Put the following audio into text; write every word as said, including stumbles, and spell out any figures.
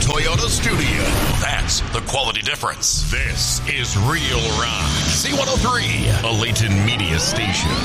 Toyota studio. That's the quality difference. This is Real Rock. C one oh three, a Layton Media Station.